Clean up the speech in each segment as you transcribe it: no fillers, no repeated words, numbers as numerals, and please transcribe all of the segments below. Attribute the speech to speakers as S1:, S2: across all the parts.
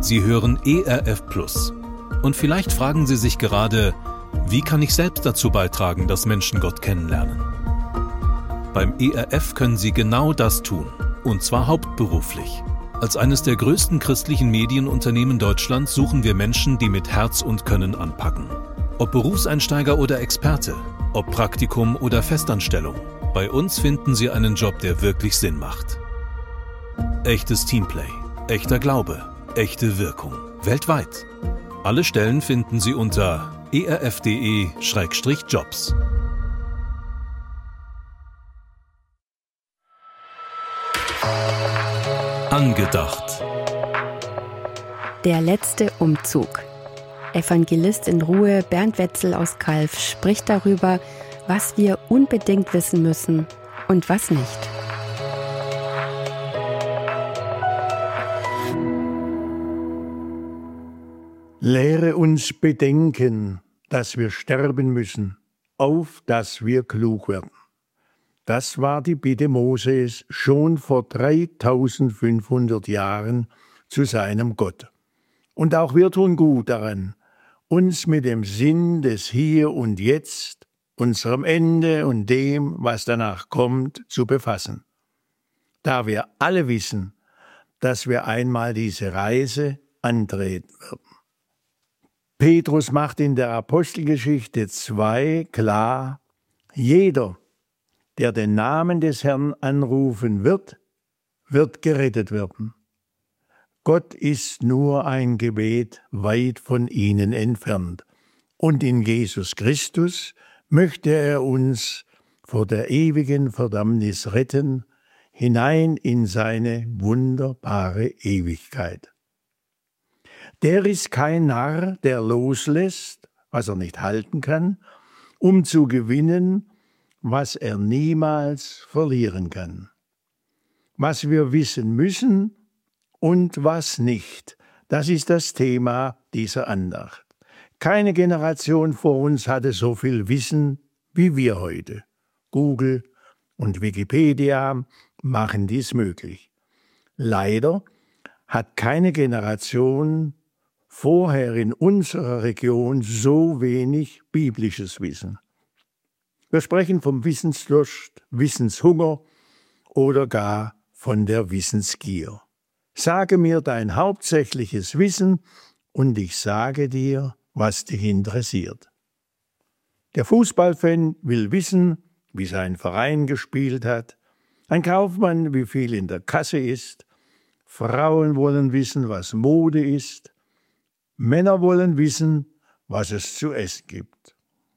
S1: Sie hören ERF Plus. Und vielleicht fragen Sie sich gerade, wie kann ich selbst dazu beitragen, dass Menschen Gott kennenlernen? Beim ERF können Sie genau das tun, und zwar hauptberuflich. Als eines der größten christlichen Medienunternehmen Deutschlands suchen wir Menschen, die mit Herz und Können anpacken. Ob Berufseinsteiger oder Experte, ob Praktikum oder Festanstellung, bei uns finden Sie einen Job, der wirklich Sinn macht. Echtes Teamplay, echter Glaube, echte Wirkung, weltweit. Alle Stellen finden Sie unter erf.de/jobs. Angedacht.
S2: Der letzte Umzug. Evangelist in Ruhe Bernd Wetzel aus Calw spricht darüber, was wir unbedingt wissen müssen und was nicht.
S3: Lehre uns bedenken, dass wir sterben müssen, auf dass wir klug werden. Das war die Bitte Moses schon vor 3500 Jahren zu seinem Gott. Und auch wir tun gut daran, uns mit dem Sinn des Hier und Jetzt, unserem Ende und dem, was danach kommt, zu befassen. Da wir alle wissen, dass wir einmal diese Reise antreten werden. Petrus macht in der Apostelgeschichte 2 klar, jeder, der den Namen des Herrn anrufen wird, wird gerettet werden. Gott ist nur ein Gebet weit von ihnen entfernt. Und in Jesus Christus möchte er uns vor der ewigen Verdammnis retten, hinein in seine wunderbare Ewigkeit. Der ist kein Narr, der loslässt, was er nicht halten kann, um zu gewinnen, was er niemals verlieren kann. Was wir wissen müssen und was nicht, das ist das Thema dieser Andacht. Keine Generation vor uns hatte so viel Wissen wie wir heute. Google und Wikipedia machen dies möglich. Leider hat keine Generation vorher in unserer Region so wenig biblisches Wissen. Wir sprechen vom Wissensdurst, Wissenshunger oder gar von der Wissensgier. Sage mir dein hauptsächliches Wissen und ich sage dir, was dich interessiert. Der Fußballfan will wissen, wie sein Verein gespielt hat, ein Kaufmann, wie viel in der Kasse ist, Frauen wollen wissen, was Mode ist, Männer wollen wissen, was es zu essen gibt.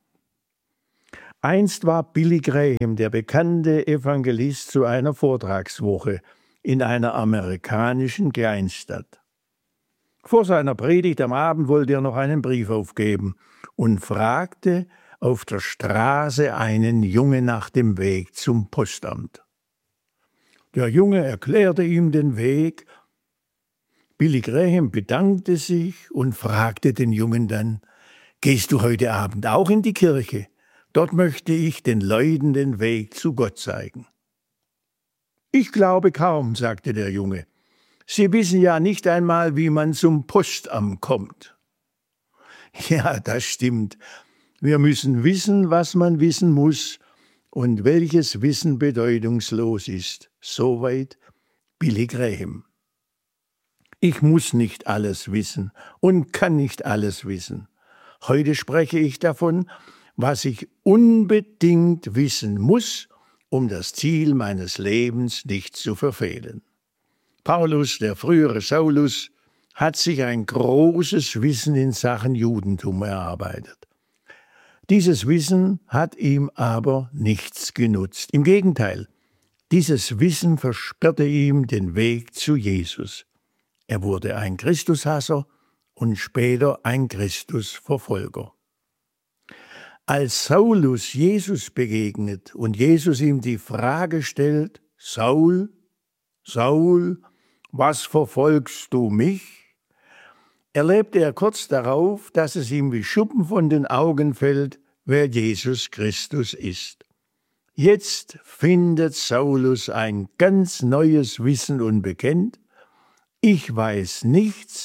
S3: Einst war Billy Graham, der bekannte Evangelist, zu einer Vortragswoche in einer amerikanischen Kleinstadt. Vor seiner Predigt am Abend wollte er noch einen Brief aufgeben und fragte auf der Straße einen Jungen nach dem Weg zum Postamt. Der Junge erklärte ihm den Weg. Billy Graham bedankte sich und fragte den Jungen dann, »Gehst du heute Abend auch in die Kirche? Dort möchte ich den Leuten den Weg zu Gott zeigen.« »Ich glaube kaum«, sagte der Junge. »Sie wissen ja nicht einmal, wie man zum Postamt kommt.« »Ja, das stimmt. Wir müssen wissen, was man wissen muss und welches Wissen bedeutungslos ist.« Soweit Billy Graham. Ich muss nicht alles wissen und kann nicht alles wissen. Heute spreche ich davon, was ich unbedingt wissen muss, um das Ziel meines Lebens nicht zu verfehlen. Paulus, der frühere Saulus, hat sich ein großes Wissen in Sachen Judentum erarbeitet. Dieses Wissen hat ihm aber nichts genutzt. Im Gegenteil, dieses Wissen versperrte ihm den Weg zu Jesus. Er wurde ein Christushasser und später ein Christusverfolger. Als Saulus Jesus begegnet und Jesus ihm die Frage stellt, »Saul, Saul, was verfolgst du mich?«, erlebte er kurz darauf, dass es ihm wie Schuppen von den Augen fällt, wer Jesus Christus ist. Jetzt findet Saulus ein ganz neues Wissen und bekennt, ich weiß nichts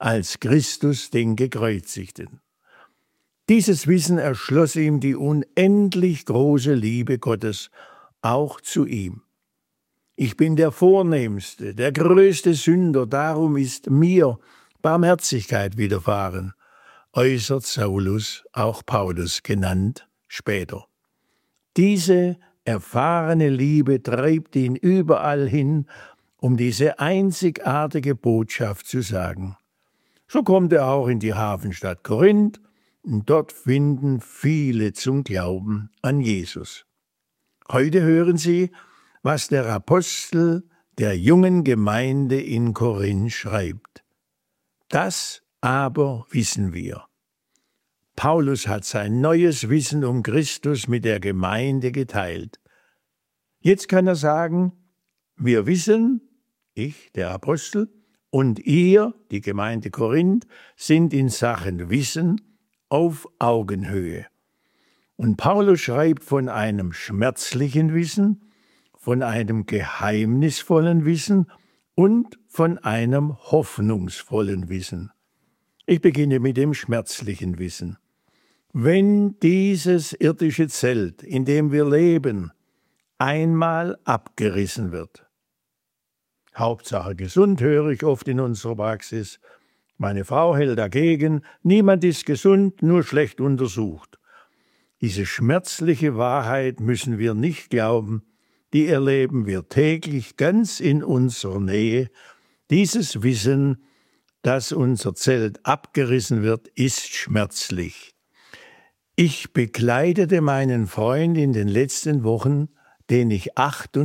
S3: als Christus den Gekreuzigten. Dieses Wissen erschloss ihm die unendlich große Liebe Gottes auch zu ihm. Ich bin der vornehmste, der größte Sünder, darum ist mir Barmherzigkeit widerfahren, äußert Saulus, auch Paulus genannt, später. Diese erfahrene Liebe treibt ihn überall hin, um diese einzigartige Botschaft zu sagen. So kommt er auch in die Hafenstadt Korinth, und dort finden viele zum Glauben an Jesus. Heute hören Sie, was der Apostel der jungen Gemeinde in Korinth schreibt. Das aber wissen wir. Paulus hat sein neues Wissen um Christus mit der Gemeinde geteilt. Jetzt kann er sagen, wir wissen, ich, der Apostel, und ihr, die Gemeinde Korinth, sind in Sachen Wissen auf Augenhöhe. Und Paulus schreibt von einem schmerzlichen Wissen, von einem geheimnisvollen Wissen und von einem hoffnungsvollen Wissen. Ich beginne mit dem schmerzlichen Wissen. Wenn dieses irdische Zelt, in dem wir leben, einmal abgerissen wird. Hauptsache gesund, höre ich oft in unserer Praxis. Meine Frau hält dagegen, niemand ist gesund, nur schlecht untersucht. Diese schmerzliche Wahrheit müssen wir nicht glauben, die erleben wir täglich ganz in unserer Nähe. Dieses Wissen, dass unser Zelt abgerissen wird, ist schmerzlich. Ich begleitete meinen Freund in den letzten Wochen, den ich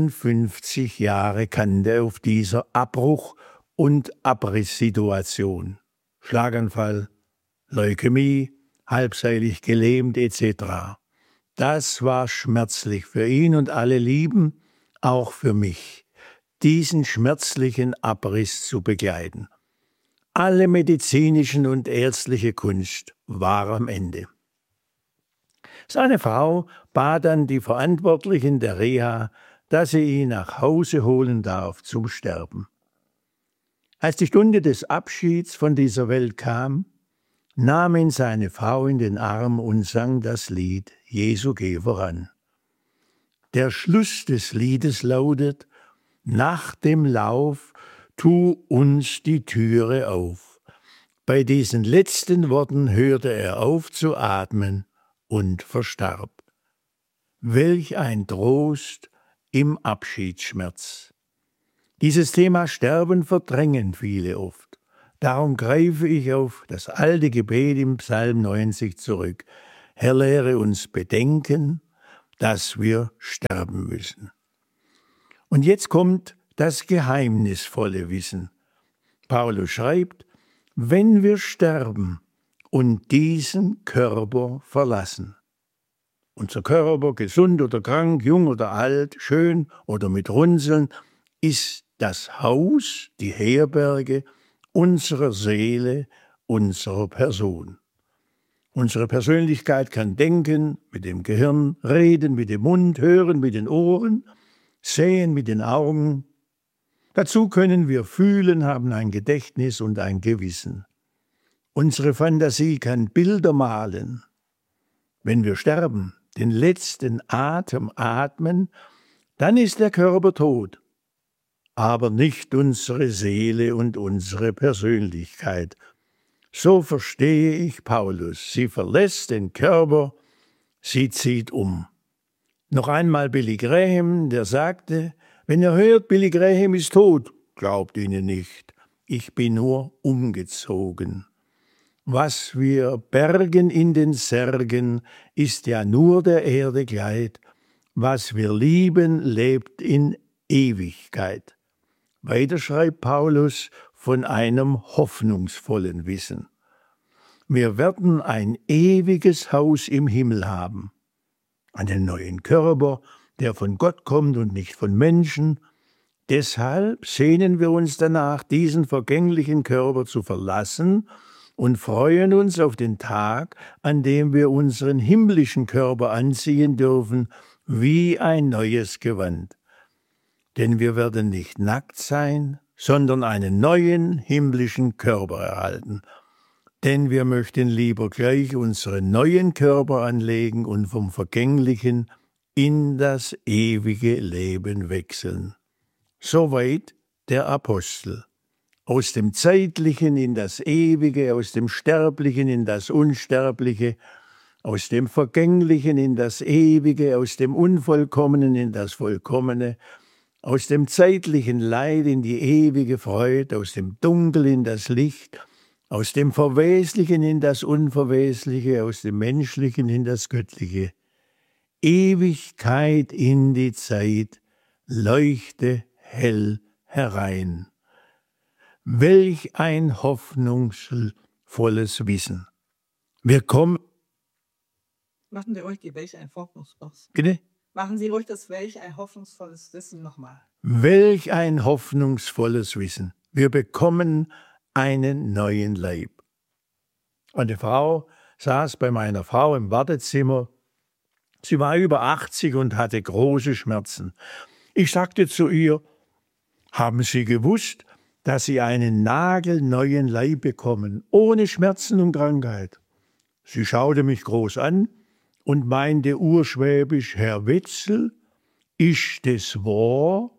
S3: 58 Jahre kannte, auf dieser Abbruch- und Abrisssituation. Schlaganfall, Leukämie, halbseitig gelähmt etc. Das war schmerzlich für ihn und alle Lieben, auch für mich, diesen schmerzlichen Abriss zu begleiten. Alle medizinischen und ärztliche Kunst war am Ende. Seine Frau bat dann die Verantwortlichen der Reha, dass sie ihn nach Hause holen darf zum Sterben. Als die Stunde des Abschieds von dieser Welt kam, nahm ihn seine Frau in den Arm und sang das Lied Jesu, geh voran. Der Schluss des Liedes lautet: Nach dem Lauf tu uns die Türe auf. Bei diesen letzten Worten hörte er auf zu atmen und verstarb. Welch ein Trost im Abschiedsschmerz. Dieses Thema Sterben verdrängen viele oft. Darum greife ich auf das alte Gebet im Psalm 90 zurück. Herr, lehre uns bedenken, dass wir sterben müssen. Und jetzt kommt das geheimnisvolle Wissen. Paulus schreibt, wenn wir sterben und diesen Körper verlassen. Unser Körper, gesund oder krank, jung oder alt, schön oder mit Runzeln, ist das Haus, die Herberge unserer Seele, unserer Person. Unsere Persönlichkeit kann denken mit dem Gehirn, reden mit dem Mund, hören mit den Ohren, sehen mit den Augen. Dazu können wir fühlen, haben ein Gedächtnis und ein Gewissen. Unsere Fantasie kann Bilder malen. Wenn wir sterben, den letzten Atem atmen, dann ist der Körper tot, aber nicht unsere Seele und unsere Persönlichkeit. So verstehe ich Paulus. Sie verlässt den Körper, sie zieht um. Noch einmal Billy Graham, der sagte, wenn ihr hört, Billy Graham ist tot, glaubt ihnen nicht, ich bin nur umgezogen. Was wir bergen in den Särgen, ist ja nur der Erde Kleid. Was wir lieben, lebt in Ewigkeit. Weiter schreibt Paulus von einem hoffnungsvollen Wissen. Wir werden ein ewiges Haus im Himmel haben. Einen neuen Körper, der von Gott kommt und nicht von Menschen. Deshalb sehnen wir uns danach, diesen vergänglichen Körper zu verlassen und freuen uns auf den Tag, an dem wir unseren himmlischen Körper anziehen dürfen, wie ein neues Gewand. Denn wir werden nicht nackt sein, sondern einen neuen himmlischen Körper erhalten. Denn wir möchten lieber gleich unseren neuen Körper anlegen und vom Vergänglichen in das ewige Leben wechseln. Soweit der Apostel. Aus dem Zeitlichen in das Ewige, aus dem Sterblichen in das Unsterbliche, aus dem Vergänglichen in das Ewige, aus dem Unvollkommenen in das Vollkommene, aus dem zeitlichen Leid in die ewige Freude, aus dem Dunkel in das Licht, aus dem Verweslichen in das Unverwesliche, aus dem Menschlichen in das Göttliche. Ewigkeit in die Zeit, leuchte hell herein. Welch ein hoffnungsvolles Wissen. Wir kommen.
S4: Machen Sie ruhig die Welch ein hoffnungsvolles.
S3: Bitte?
S4: Machen Sie ruhig das Welch ein hoffnungsvolles Wissen nochmal.
S3: Welch ein hoffnungsvolles Wissen. Wir bekommen einen neuen Leib. Eine Frau saß bei meiner Frau im Wartezimmer. Sie war über 80 und hatte große Schmerzen. Ich sagte zu ihr, haben Sie gewusst, dass Sie einen nagelneuen Leib bekommen, ohne Schmerzen und Krankheit? Sie schaute mich groß an und meinte urschwäbisch, Herr Wetzel, ist das wahr?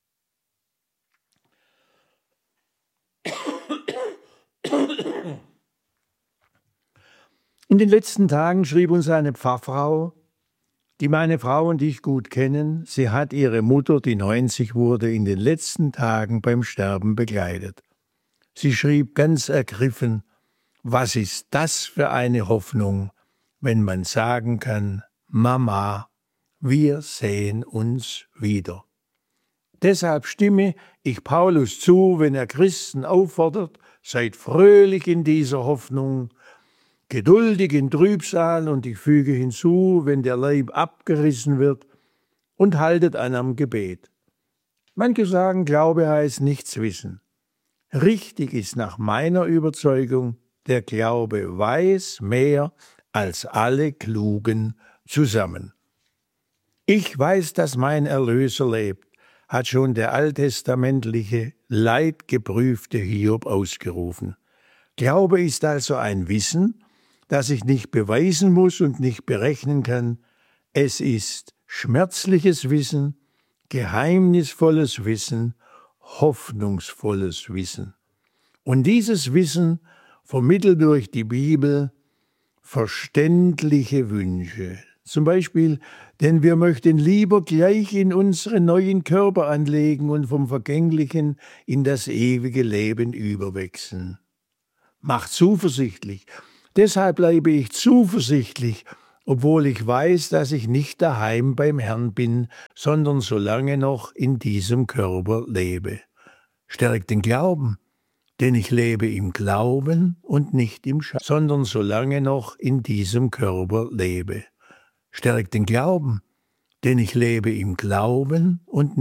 S3: In den letzten Tagen schrieb uns eine Pfarrfrau, die meine Frau und ich gut kennen. Sie hat ihre Mutter, die 90 wurde, in den letzten Tagen beim Sterben begleitet. Sie schrieb ganz ergriffen, was ist das für eine Hoffnung, wenn man sagen kann, Mama, wir sehen uns wieder. Deshalb stimme ich Paulus zu, wenn er Christen auffordert, seid fröhlich in dieser Hoffnung, geduldig in Trübsal, und ich füge hinzu, wenn der Leib abgerissen wird, und haltet an am Gebet. Manche sagen, Glaube heißt nichts wissen. Richtig ist nach meiner Überzeugung, der Glaube weiß mehr als alle Klugen zusammen. Ich weiß, dass mein Erlöser lebt, hat schon der alttestamentliche, leidgeprüfte Hiob ausgerufen. Glaube ist also ein Wissen, das ich nicht beweisen muss und nicht berechnen kann. Es ist schmerzliches Wissen, geheimnisvolles Wissen, hoffnungsvolles Wissen. Und dieses Wissen vermittelt durch die Bibel verständliche Wünsche. Zum Beispiel, denn wir möchten lieber gleich in unseren neuen Körper anlegen und vom Vergänglichen in das ewige Leben überwechseln. Macht zuversichtlich. Deshalb bleibe ich zuversichtlich, obwohl ich weiß, dass ich nicht daheim beim Herrn bin, sondern solange noch in diesem Körper lebe. Stärkt den Glauben, denn ich lebe im Glauben und nicht im Schein, sondern solange noch in diesem Körper lebe. Stärkt den Glauben, denn ich lebe im Glauben und